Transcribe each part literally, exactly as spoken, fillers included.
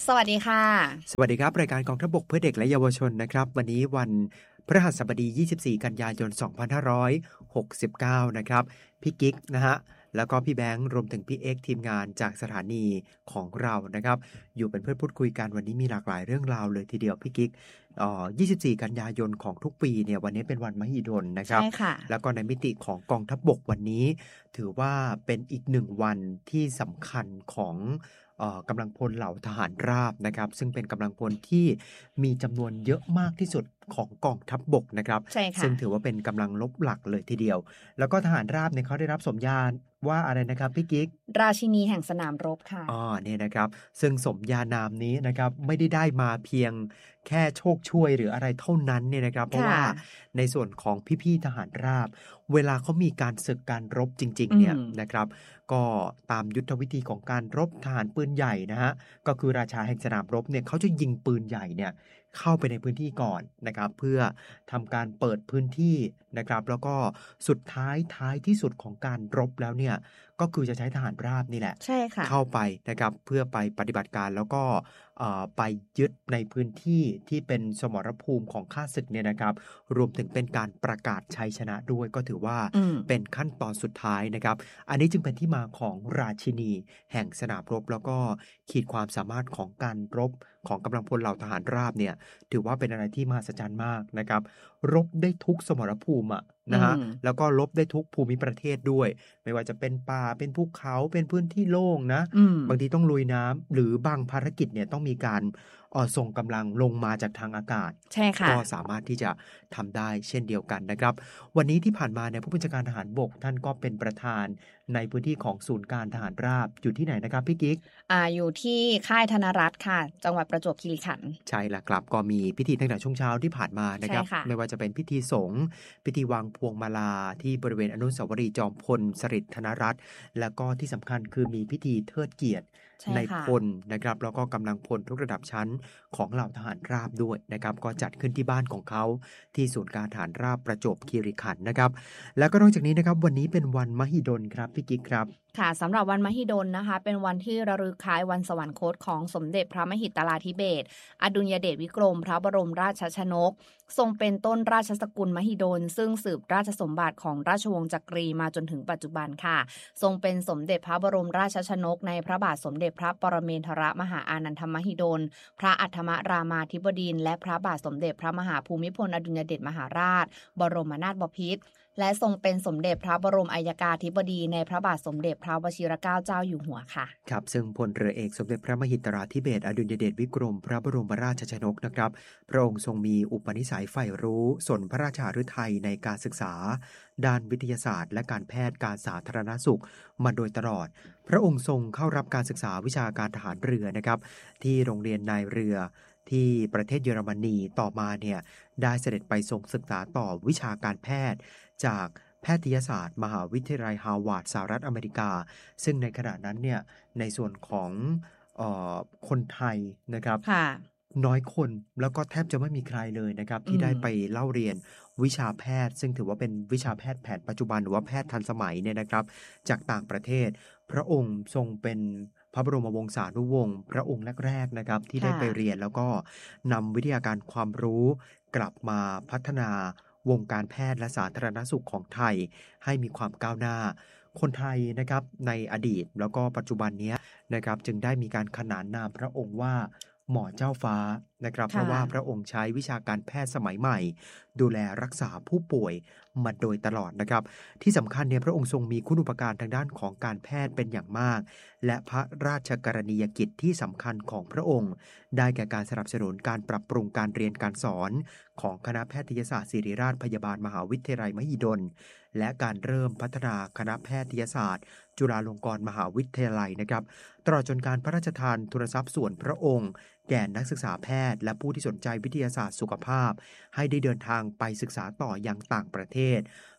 สวัสดีค่ะสวัสดีครับรายการกองทัพบกเพื่อเด็กและเยาวชนนะครับวันนี้วันพฤหัสบดียี่สิบสี่กันยายนสองพันห้าร้อยหกสิบเก้านะครับพี่กิ๊กนะฮะแล้วก็พี่แบงค์รวมถึงพี่เอ็กทีมงานจากสถานีของเรานะครับอยู่เป็นเพื่อนพูดคุยกันวันนี้มีหลากหลายเรื่องราวเลยทีเดียวพี่กิ๊กอ่อยี่สิบสี่กันยายนของทุกปีเนี่ยวันนี้เป็นวันมหิดลนะครับใช่ค่ะแล้วก็ในมิติของกองทัพบกวันนี้ถือว่าเป็นอีกหนึ่งวันที่สำคัญของกำลังพลเหล่าทหารราบนะครับซึ่งเป็นกำลังพลที่มีจำนวนเยอะมากที่สุดของกองทัพบกนะครับใช่ค่ะซึ่งถือว่าเป็นกำลังรบหลักเลยทีเดียวแล้วก็ทหารราบเนี่ยเขาได้รับสมญานว่าอะไรนะครับพี่กิ๊กราชินีแห่งสนามรบค่ะอ๋อเนี่ยนะครับซึ่งสมญานามนี้นะครับไม่ได้ได้มาเพียงแค่โชคช่วยหรืออะไรเท่านั้นเนี่ยนะครับเพราะว่าในส่วนของพี่ๆทหารราบเวลาเขามีการศึกการรบจริงๆเนี่ยนะครับก็ตามยุทธวิธีของการรบทหารปืนใหญ่นะฮะก็คือราชาแห่งสนามรบเนี่ยเขาจะยิงปืนใหญ่เนี่ยเข้าไปในพื้นที่ก่อนนะครับเพื่อทำการเปิดพื้นที่นะครับแล้วก็สุดท้ายท้ายที่สุดของการรบแล้วเนี่ยก็คือจะใช้ทหารราบนี่แหละใช่ค่ะเข้าไปนะครับเพื่อไปปฏิบัติการแล้วก็ไปยึดในพื้นที่ที่เป็นสมรภูมิของข้าศึกเนี่ยนะครับรวมถึงเป็นการประกาศชัยชนะด้วยก็ถือว่าเป็นขั้นตอนสุดท้ายนะครับอันนี้จึงเป็นที่มาของราชินีแห่งสนามรบแล้วก็ขีดความสามารถของการรบของกำลังพลเหล่าทหารราบเนี่ยถือว่าเป็นอะไรที่มหัศจรรย์มากนะครับรบได้ทุกสมรภูมิอะนะฮะแล้วก็รบได้ทุกภูมิประเทศด้วยไม่ว่าจะเป็นป่าเป็นภูเขาเป็นพื้นที่โล่งนะบางทีต้องลุยน้ำหรือบางภารกิจเนี่ยต้องมีการส่งกำลังลงมาจากทางอากาศใช่ค่ะก็สามารถที่จะทำได้เช่นเดียวกันนะครับวันนี้ที่ผ่านมาเนี่ยผู้บัญชาการทหารบกท่านก็เป็นประธานในพื้นที่ของศูนย์การทหารราบอยู่ที่ไหนนะครับพี่กิ๊กอ่าอยู่ที่ค่ายธนรัตน์ค่ะจังหวัดประจวบคีรีขันธ์ใช่แล้วครับก็มีพิธีตั้งแต่ช่วงเช้าที่ผ่านมานะครับไม่ว่าจะเป็นพิธีสงฆ์พิธีวางพวงมาลาที่บริเวณอนุสาวรีย์จอมพลสฤษดิ์ธนรัตน์แล้วก็ที่สำคัญคือมีพิธีเทิดเกียรติในพลนะครับแล้วก็กำลังพลทุกระดับชั้นของเหล่าทหารราบด้วยนะครับก็จัดขึ้นที่บ้านของเขาที่ศูนย์การทหารราบประจวบคีรีขันธ์นะครับแล้วก็นอกจากนี้นะครับวันนี้เป็นวันมหิดลครับพี่กิ๊กครับค่ะสำหรับวันมหิดลนะคะเป็นวันที่ระลึกคล้ายวันสวรรคตของสมเด็จพระมหิดลาธิเบศรอดุลยเดชวิกรมพระบรมราชชนกทรงเป็นต้นราชสกุลมหิดลซึ่งสืบราชสมบัติของราชวงศ์จักรีมาจนถึงปัจจุบันค่ะทรงเป็นสมเด็จพระบรมราชชนกในพระบาทสมเด็จพระปรเมนทรมหาอานันทมหิดลพระอัฏฐมรามาธิบดินทร์และพระบาทสมเด็จพระมหาภูมิพลอดุลยเดชมหาราชบรมนาถบพิตรและทรงเป็นสมเด็จพระบรมอัยการธิบดีในพระบาทสมเด็จพระวชิรเกล้าเจ้าอยู่หัวค่ะครับซึ่งพลเรือเอกสมเด็จพระมหิดลาธิเบศรอดุลยเดชวิกรมพระบรมราชชนกนะครับพระองค์ทรงมีอุปนิสัยใฝ่รู้สนพระราชฤทัยในการศึกษาด้านวิทยาศาสตร์และการแพทย์การสาธารณสุขมาโดยตลอดพระองค์ทรงเข้ารับการศึกษาวิชาการทหารเรือนะครับที่โรงเรียนนายเรือที่ประเทศเยอรมนีต่อมาเนี่ยได้เสด็จไปทรงศึกษาต่อวิชาการแพทย์จากแพทยศาสตร์มหาวิทยาลัยฮาร์วาร์ดสหรัฐอเมริกาซึ่งในขณะนั้นเนี่ยในส่วนของเอ่อคนไทยนะครับน้อยคนแล้วก็แทบจะไม่มีใครเลยนะครับที่ได้ไปเล่าเรียนวิชาแพทย์ซึ่งถือว่าเป็นวิชาแพทย์แผนปัจจุบันหรือว่าแพทย์ทันสมัยเนี่ยนะครับจากต่างประเทศพระองค์ทรงเป็นพระบรมวงศานุวงศ์พระองค์แรกๆนะครับที่ได้ไปเรียนแล้วก็นำวิทยาการความรู้กลับมาพัฒนาวงการแพทย์และสาธารณสุขของไทยให้มีความก้าวหน้าคนไทยนะครับในอดีตแล้วก็ปัจจุบันนี้นะครับจึงได้มีการขนานนามพระองค์ว่าหมอเจ้าฟ้านะครับเพราะว่าพระองค์ใช้วิชาการแพทย์สมัยใหม่ดูแลรักษาผู้ป่วยมาโดยตลอดนะครับที่สำคัญเนี่ยพระองค์ทรงมีคุณูปการทางด้านของการแพทย์เป็นอย่างมากและพระราชกรณียกิจที่สำคัญของพระองค์ได้แก่การสนับสนุนการปรับปรุงการเรียนการสอนของคณะแพทยศาสตร์ศิริราชพยาบาลมหาวิทยาลัยมหิดลและการเริ่มพัฒนาคณะแพทยศาสตร์จุฬาลงกรณ์มหาวิทยาลัยนะครับตลอดจนการพระราชทานทุนทรัพย์ส่วนพระองค์แก่นักศึกษาแพทย์และผู้ที่สนใจวิทยาศาสตร์สุขภาพให้ได้เดินทางไปศึกษาต่อยังต่างประเทศ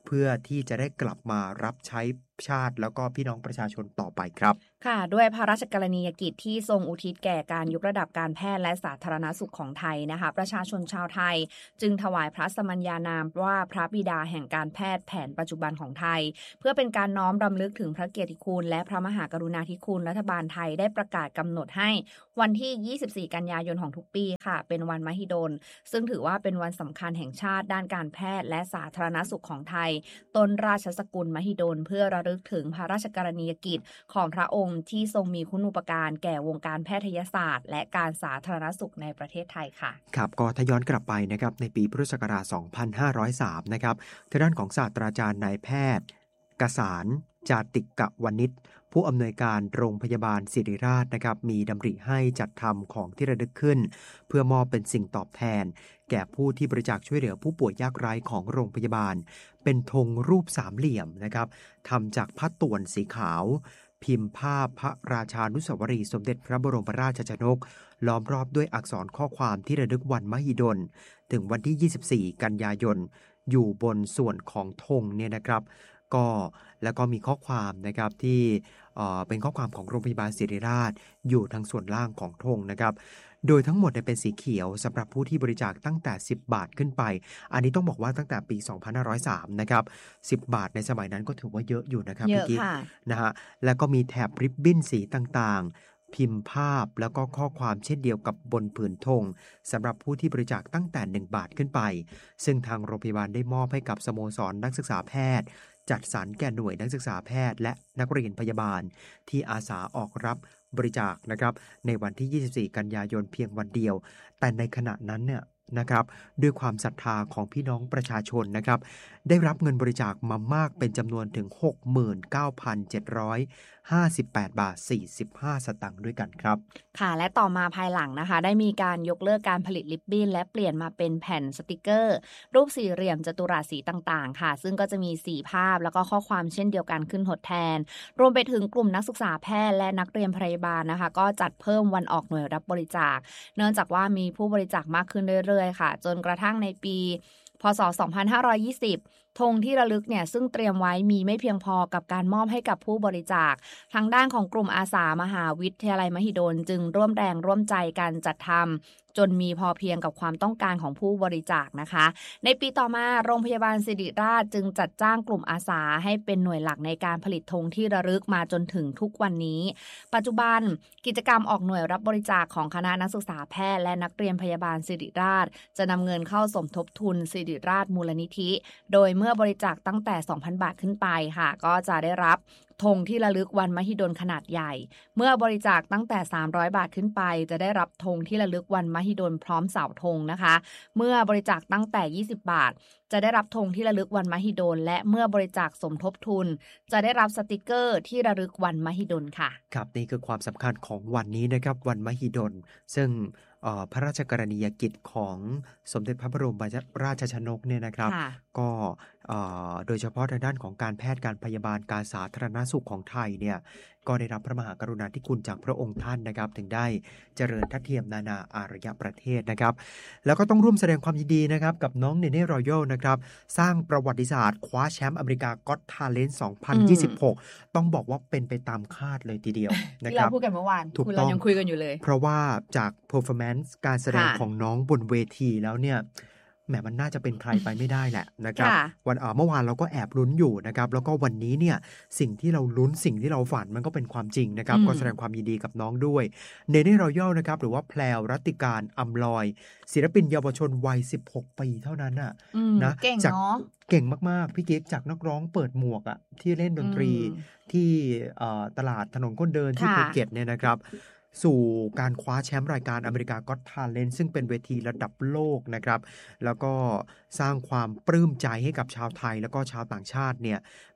เพื่อที่จะได้กลับมารับใช้ชาติแล้วก็พี่น้องประชาชนต่อไปครับค่ะด้วยพระราชกรณียกิจที่ทรงอุทิศแก่การยกระดับการแพทย์และสาธารณสุขของไทยนะคะประชาชนชาวไทยจึงถวายพระสมัญญานามว่าพระบิดาแห่งการแพทย์แผนปัจจุบันของไทยเพื่อเป็นการน้อมรำลึกถึงพระเกียรติคุณและพระมหากรุณาธิคุณรัฐบาลไทยได้ประกาศกำหนดให้วันที่ยี่สิบสี่กันยายนของทุกปีค่ะเป็นวันมหิดลซึ่งถือว่าเป็นวันสำคัญแห่งชาติด้านการแพทย์และสาธารณสุขของไทยต้นราชสกุลมหิดลเพื่อระลึกถึงพระราชกรณียกิจของพระองค์ที่ทรงมีคุณูปการแก่วงการแพทยศาสตร์และการสาธารณสุขในประเทศไทยค่ะครับก็ถ้าย้อนกลับไปนะครับในปีพุทธศักราช สองพันห้าร้อยสาม นะครับทางด้านของศาสตราจารย์นายแพทย์กษานจาติกวณิชผู้อำนวยการโรงพยาบาลศิริราชนะครับมีดำริให้จัดทำของที่ระลึกขึ้นเพื่อมอบเป็นสิ่งตอบแทนแก่ผู้ที่บริจาคช่วยเหลือผู้ป่วยยากไร้ของโรงพยาบาลเป็นธงรูปสามเหลี่ยมนะครับทำจากผ้าต่วนสีขาวพิมพ์ภาพพระราชานุสาวรีย์สมเด็จพระบรมราชชนกล้อมรอบด้วยอักษรข้อความที่ระลึกวันมหิดลถึงวันที่ยี่สิบสี่กันยายนอยู่บนส่วนของธงเนี่ยนะครับก็แล้วก็มีข้อความนะครับที่เอ่อเป็นข้อความของโรงพยาบาลศิริราชอยู่ทางส่วนล่างของธงนะครับโดยทั้งหมดเป็นสีเขียวสำหรับผู้ที่บริจาคตั้งแต่สิบบาทขึ้นไปอันนี้ต้องบอกว่าตั้งแต่ปีสองพันห้าร้อยสามนะครับสิบบาทในสมัยนั้นก็ถือว่าเยอะอยู่นะครับพี่กิ๊กนะฮะแล้วก็มีแถบริบบิ้นสีต่างๆพิมพ์ภาพแล้วก็ข้อความเช่นเดียวกับบนผืนธงสำหรับผู้ที่บริจาคตั้งแต่หนึ่งบาทขึ้นไปซึ่งทางโรงพยาบาลได้มอบให้กับสโมสรนักศึกษาแพทย์จัดสรรแก่หน่วยนักศึกษาแพทย์และนักเรียนพยาบาลที่อาสาออกรับบริจาคนะครับในวันที่ยี่สิบสี่กันยายนเพียงวันเดียวแต่ในขณะนั้นเนี่ยนะครับด้วยความศรัทธาของพี่น้องประชาชนนะครับได้รับเงินบริจาคมามากเป็นจำนวนถึง หกหมื่นเก้าพันเจ็ดร้อยห้าสิบแปด บาท สี่สิบห้า สตางค์ด้วยกันครับค่ะและต่อมาภายหลังนะคะได้มีการยกเลิกการผลิตริบบิ้นและเปลี่ยนมาเป็นแผ่นสติกเกอร์รูปสี่เหลี่ยมจัตุรัสสีต่างๆค่ะซึ่งก็จะมีสีภาพแล้วก็ข้อความเช่นเดียวกันขึ้นทดแทนรวมไปถึงกลุ่มนักศึกษาแพทย์และนักเรียนพยาบาลนะคะก็จัดเพิ่มวันออกหน่วยรับบริจาคเนื่องจากว่ามีผู้บริจาคมากขึ้นเรื่อยๆค่ะจนกระทั่งในปีพ.ศ. สองพันห้าร้อยยี่สิบธงที่ระลึกเนี่ยซึ่งเตรียมไว้มีไม่เพียงพอกับการมอบให้กับผู้บริจาคทางด้านของกลุ่มอาสามหาวิทยาลัยมหิดลจึงร่วมแรงร่วมใจกันจัดทำจนมีพอเพียงกับความต้องการของผู้บริจาคนะคะในปีต่อมาโรงพยาบาลศิริราชจึงจัดจ้างกลุ่มอาสาให้เป็นหน่วยหลักในการผลิตธงที่ระลึกมาจนถึงทุกวันนี้ปัจจุบันกิจกรรมออกหน่วยรับบริจาคของคณะนักศึกษาแพทย์และนักเรียนพยาบาลศิริราชจะนำเงินเข้าสมทบทุนศิริราชมูลนิธิโดยเมื่อบริจาคตั้งแต่ สองพัน บาทขึ้นไปค่ะก็จะได้รับธงที่ระลึกวันมหิดลขนาดใหญ่เมื่อบริจาคตั้งแต่สามร้อยบาทขึ้นไปจะได้รับธงที่ระลึกวันมหิดลพร้อมเสาธงนะคะเมื่อบริจาคตั้งแต่ยี่สิบบาทจะได้รับธงที่ระลึกวันมหิดลและเมื่อบริจาคสมทบทุนจะได้รับสติกเกอร์ที่ระลึกวันมหิดลค่ะครับนี่คือความสำคัญของวันนี้นะครับวันมหิดลซึ่งพระราชกรณียกิจของสมเด็จพระบรมราชชนกเนี่ยนะครับก็โดยเฉพาะทางด้านของการแพทย์การพยาบาลการสาธารณสุขของไทยเนี่ยก็ได้รับพระมหากรุณาธิคุณจากพระองค์ท่านนะครับถึงได้เจริญทัดเทียมนานาอารยประเทศนะครับแล้วก็ต้องร่วมแสดงความยินดีนะครับกับน้องเนเน่รอยัลนะครับสร้างประวัติศาสตร์คว้าแชมป์อเมริกาก็อตทาเลนต์สองพันยี่สิบหกต้องบอกว่าเป็นไปตามคาดเลยทีเดียวนะครับที่เราพูดกันเมื่อวานคุณเรายังคุยกันอยู่เลยเพราะว่าจาก performance การแสดงของน้องบนเวทีแล้วเนี่ยแหมมันน่าจะเป็นใครไปไม่ได้แหละนะครับวันเมื่อวานเราก็แอบลุ้นอยู่นะครับแล้วก็วันนี้เนี่ยสิ่งที่เราลุ้นสิ่งที่เราฝันมันก็เป็นความจริงนะครับก็แสดงความยินดีกับน้องด้วยเนเน่รอยัลนะครับหรือว่าแพรวรัตติการอำลอยศิลปินเยาวชนวัยสิบหกปีเท่านั้นน่ะนะเก่งเนาะเก่งมากๆพี่กิ๊กจากนักร้องเปิดหมวกอ่ะที่เล่นดนตรีที่ตลาดถนนคนเดินที่ภูเก็ตเนี่ยนะครับสู่การคว้าแชมป์รายการอเมริกาก็อตทาเลนต์ซึ่งเป็นเวทีระดับโลกนะครับแล้วก็สร้างความปลื้มใจให้กับชาวไทยแล้วก็ชาวต่างชาติเนี่ย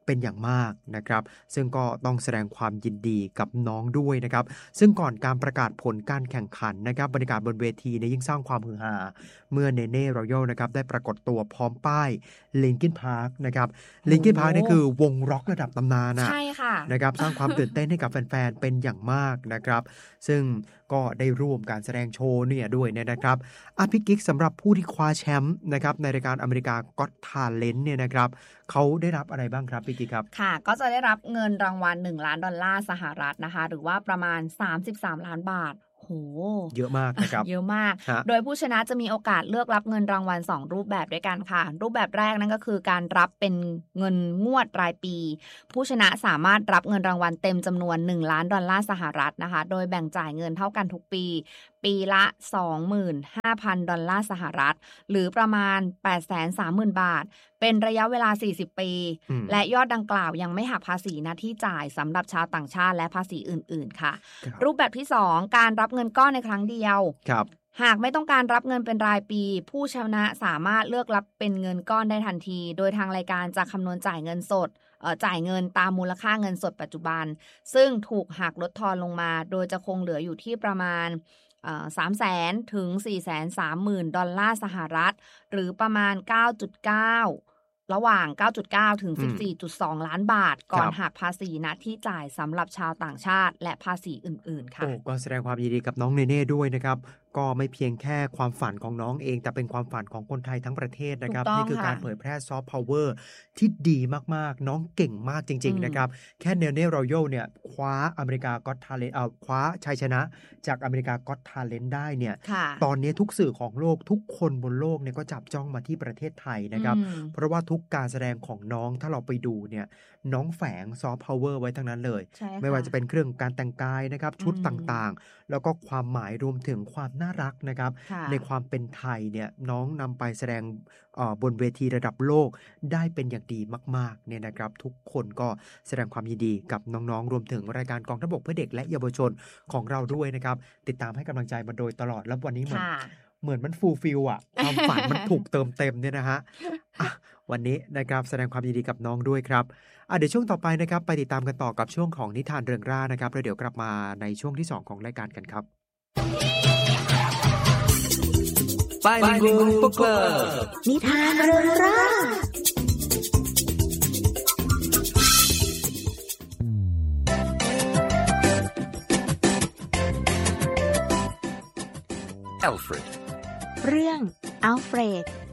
เป็นอย่างมากนะครับซึ่งก็ต้องแสดงความยินดีกับน้องด้วยนะครับซึ่งก่อนการประกาศผลการแข่งขันนะครับบรรยากาศบนเวทีเนี่ยยิ่งสร้างความฮือฮาเมื่อเนเน่รอยัลนะครับได้ปรากฏตัวพร้อมป้ายลินคินพาร์คนะครับลินคินพาร์คนี่คือวงร็อกระดับตำนานนะใช่ค่ะนะครับสร้างความตื่นเต้นให้กับแฟนๆเป็นอย่างมากนะครับซึ่งก็ได้ร่วมการแสดงโชว์เนี่ยด้วยนะครับอ่ะพี่กิ๊กสำหรับผู้ที่คว้าแชมป์นะครับในรายการอเมริกาก็อตทาเลนต์เนี่ยนะครับเขาได้รับอะไรบ้างครับพี่กิ๊กครับค่ะก็จะได้รับเงินรางวัลหนึ่งล้านดอลลาร์สหรัฐนะคะหรือว่าประมาณสามสิบสามล้านบาทโหเยอะมากนะครับเยอะมากโดยผู้ชนะจะมีโอกาสเลือกรับเงินรางวัลสองรูปแบบด้วยกันค่ะรูปแบบแรกนั่นก็คือการรับเป็นเงินงวดรายปีผู้ชนะสามารถรับเงินรางวัลเต็มจำนวนหนึ่งล้านดอลลาร์สหรัฐนะคะโดยแบ่งจ่ายเงินเท่ากันทุกปีปีละ สองหมื่นห้าพัน ดอลลาร์สหรัฐหรือประมาณ แปดแสนสามหมื่น บาทเป็นระยะเวลาสี่สิบปีและยอดดังกล่าวยังไม่หักภาษีหน้าที่จ่ายสำหรับชาวต่างชาติและภาษีอื่นๆค่ะรูปแบบที่สองการรับเงินก้อนในครั้งเดียวหากไม่ต้องการรับเงินเป็นรายปีผู้ชนะสามารถเลือกรับเป็นเงินก้อนได้ทันทีโดยทางรายการจะคำนวณจ่ายเงินสดจ่ายเงินตามมูลค่าเงินสดปัจจุบันซึ่งถูกหักลดทอนลงมาโดยจะคงเหลืออยู่ที่ประมาณสามแสนถึงสี่แสนสามหมื่นดอลลาร์สหรัฐหรือประมาณ เก้าจุดเก้า ระหว่าง เก้าจุดเก้า ถึง สิบสี่จุดสอง ล้านบาทก่อนหักภาษีณที่จ่ายสำหรับชาวต่างชาติและภาษีอื่นๆค่ะโอ้ก็แสดงความยินดีกับน้องเนเน่ด้วยนะครับก็ไม่เพียงแค่ความฝันของน้องเองแต่เป็นความฝันของคนไทยทั้งประเทศนะครับนี่คือการเผยแพร่ซอฟต์พาวเวอร์ที่ดีมากๆน้องเก่งมากจริงๆนะครับแค่เนเน่รอยัลเนี่ยคว้าอเมริกาก็อตทาเลนต์เอ่อคว้าชัยชนะจากอเมริกาก็อตทาเลนต์ได้เนี่ยตอนนี้ทุกสื่อของโลกทุกคนบนโลกเนี่ยก็จับจ้องมาที่ประเทศไทยนะครับเพราะว่าทุกการแสดงของน้องถ้าเราไปดูเนี่ยน้องแฝงซอฟต์พาวเวอร์ไว้ทั้งนั้นเลยไม่ว่าจะเป็นเครื่องการแต่งกายนะครับชุดต่างๆแล้วก็ความหมายรวมถึงความน่ารักนะครับในความเป็นไทยเนี่ยน้องนำไปแสดงบนเวทีระดับโลกได้เป็นอย่างดีมากๆเนี่ยนะครับทุกคนก็แสดงความยินดีกับน้องๆรวมถึงรายการกองทัพบกเพื่อเด็กและเยาวชนของเราด้วยนะครับติดตามให้กำลังใจมาโดยตลอดแล้ววันนี้เหมือนเหมือนมันฟูลฟิลอ่ะความฝันมันถูกเติมเต็มเนี่ยนะฮะวันนี้นะครับแสดงความยินดีกับน้องด้วยครับอ่ะเดี๋ยวช่วงต่อไปนะครับไปติดตามกันต่อกับช่วงของนิทานเริงร่านะครับแล้วเดี๋ยวกลับมาในช่วงที่สองของรายการกันครับ Panggung Pukul นิทานเริงร่า Alfred เรื่องอัลเฟรด